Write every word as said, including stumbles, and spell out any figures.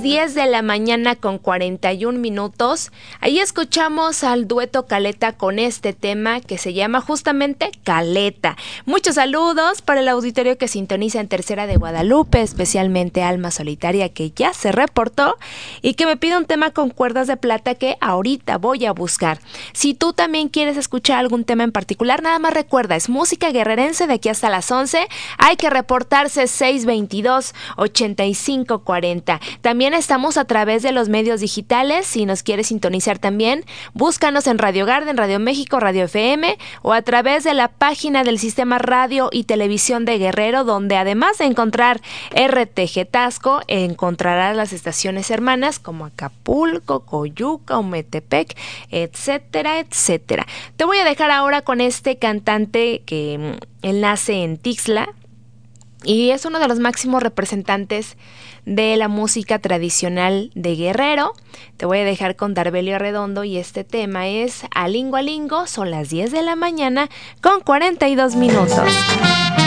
diez de la mañana con cuarenta y un minutos. Ahí escuchamos al dueto Caleta con este tema que se llama justamente Caleta. Muchos saludos para el auditorio que sintoniza en Tercera de Guadalupe, especialmente Alma Solitaria, que ya se reportó y que me pide un tema con cuerdas de plata que ahorita voy a buscar. Si tú también quieres escuchar algún tema en particular, nada más recuerda, es música guerrerense de aquí hasta las once. Hay que reportarse seis veintidós, ochenta y cinco cuarenta. También estamos a través de los medios digitales. Si nos quieres sintonizar también, búscanos en Radio Garden, Radio México, Radio F M o a través de la página del Sistema Radio y Televisión de Guerrero, donde además de encontrar R T G Tasco, encontrarás las estaciones hermanas como Acapulco, Coyuca, Ometepec, etcétera, etcétera. Te voy a dejar ahora con este cantante que él nace en Tixla y es uno de los máximos representantes de la música tradicional de Guerrero. Te voy a dejar con Darbelio Arredondo y este tema es Alingo Alingo. Son las diez de la mañana con cuarenta y dos minutos.